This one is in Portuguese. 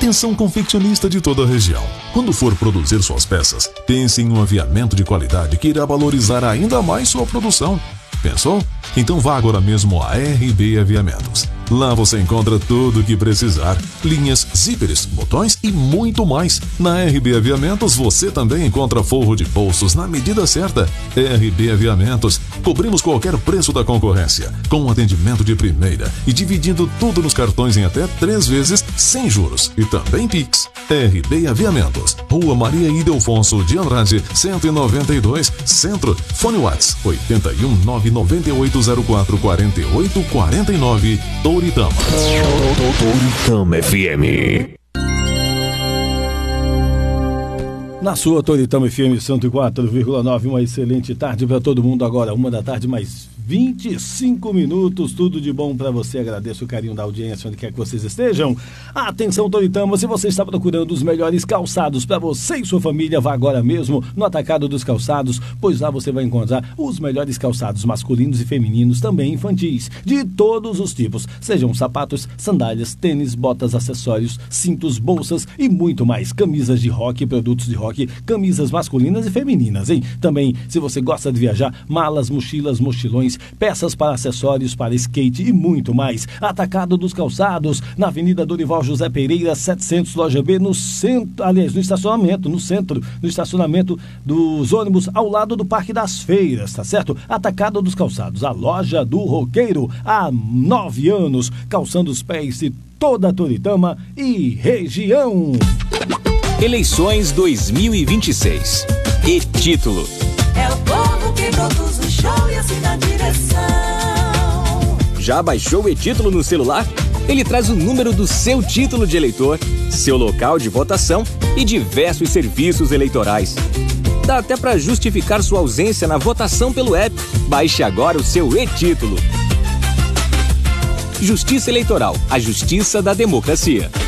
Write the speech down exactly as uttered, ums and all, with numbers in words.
Atenção confeccionista de toda a região. Quando for produzir suas peças, pense em um aviamento de qualidade que irá valorizar ainda mais sua produção. Pensou? Então vá agora mesmo a R B Aviamentos. Lá você encontra tudo o que precisar. Linhas, zíperes, botões e muito mais. Na R B Aviamentos você também encontra forro de bolsos na medida certa. R B Aviamentos. Cobrimos qualquer preço da concorrência, com um atendimento de primeira e dividindo tudo nos cartões em até três vezes sem juros e também Pix. R B Aviamentos. Rua Maria Ildefonso de Andrade, cento e noventa e dois, Centro. Fone Whats oito um nove nove oito zero quatro quatro oito quatro nove. Toritama. Toritama F M. Na sua Toritama F M cento e quatro vírgula nove, uma excelente tarde para todo mundo. Agora, uma da tarde, mais vinte e cinco minutos. Tudo de bom para você. Agradeço o carinho da audiência, onde quer que vocês estejam. Atenção, Toritama, se você está procurando os melhores calçados para você e sua família, vá agora mesmo no Atacado dos Calçados, pois lá você vai encontrar os melhores calçados masculinos e femininos, também infantis, de todos os tipos. Sejam sapatos, sandálias, tênis, botas, acessórios, cintos, bolsas e muito mais. Camisas de rock, produtos de rock, camisas masculinas e femininas, hein? Também, se você gosta de viajar, malas, mochilas, mochilões, peças para acessórios, para skate e muito mais. Atacado dos Calçados, na Avenida Dorival José Pereira, setecentos, loja B, no centro, aliás, no estacionamento, no centro, no estacionamento dos ônibus, ao lado do Parque das Feiras, tá certo? Atacado dos Calçados, a loja do roqueiro, há nove anos, calçando os pés de toda a Toritama e região. Eleições dois mil e vinte e seis. E título: é o povo que produz o show e assim na direção. Já baixou o e-título no celular? Ele traz o número do seu título de eleitor, seu local de votação e diversos serviços eleitorais. Dá até para justificar sua ausência na votação pelo app. Baixe agora o seu e-título. Justiça Eleitoral, a justiça da democracia.